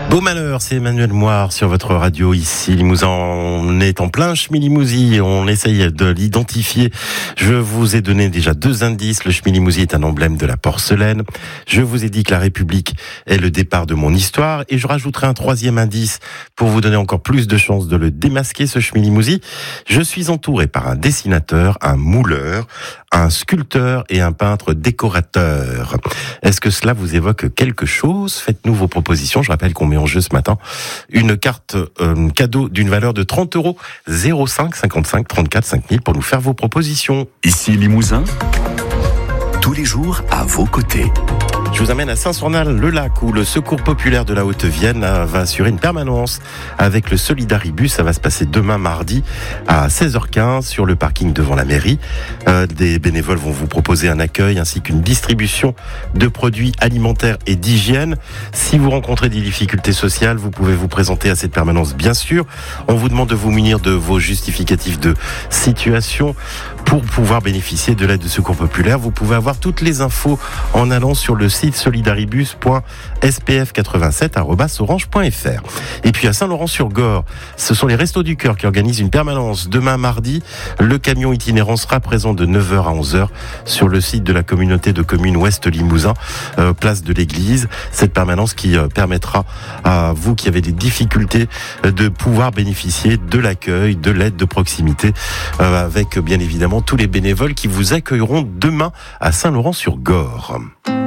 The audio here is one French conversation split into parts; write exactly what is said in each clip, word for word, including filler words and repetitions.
Beau malheur, c'est Emmanuel Moire sur votre radio ici. Limousin, on est en plein schmillimousi, on essaye de l'identifier. Je vous ai donné déjà deux indices. Le schmillimousi est un emblème de la porcelaine. Je vous ai dit que la République est le départ de mon histoire. Et je rajouterai un troisième indice pour vous donner encore plus de chances de le démasquer, ce schmillimousi. Je suis entouré par un dessinateur, un mouleur, un sculpteur et un peintre décorateur. Est-ce que cela vous évoque quelque chose? Faites-nous vos propositions. Je rappelle qu'on met en jeu ce matin une carte euh, cadeau d'une valeur de trente euros. zéro cinq cinquante-cinq trente-quatre cinq mille pour nous faire vos propositions. Ici Limousin, tous les jours à vos côtés. Je vous amène à Saint-Sornal-le-Lac où le Secours populaire de la Haute-Vienne va assurer une permanence avec le Solidaribus. Ça va se passer demain mardi à seize heures quinze sur le parking devant la mairie. Euh, des bénévoles vont vous proposer un accueil ainsi qu'une distribution de produits alimentaires et d'hygiène. Si vous rencontrez des difficultés sociales, vous pouvez vous présenter à cette permanence, bien sûr. On vous demande de vous munir de vos justificatifs de situation pour pouvoir bénéficier de l'aide de Secours populaire. Vous pouvez avoir toutes les infos en allant sur le site solidaribus point s p f quatre-vingt-sept arobase orange point f r. Et puis à Saint-Laurent-sur-Gorre, ce sont les Restos du Cœur qui organisent une permanence demain mardi. Le camion itinérant sera présent de neuf heures à onze heures sur le site de la communauté de communes Ouest Limousin, euh, place de l'église. Cette permanence qui euh, permettra à vous qui avez des difficultés euh, de pouvoir bénéficier de l'accueil, de l'aide de proximité, euh, avec euh, bien évidemment tous les bénévoles qui vous accueilleront demain à Saint-Laurent-sur-Gorre.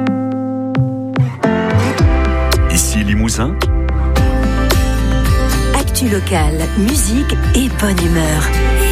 Ici Limousin, actu locale, musique et bonne humeur.